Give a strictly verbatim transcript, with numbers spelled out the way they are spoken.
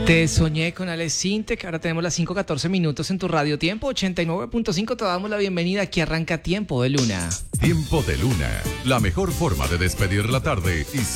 Te soñé con Alex Sintek. Ahora tenemos las cinco catorce minutos en tu radio Tiempo ochenta y nueve punto cinco. Te damos la bienvenida. Aquí arranca Tiempo de Luna. Tiempo de Luna, la mejor forma de despedir la tarde y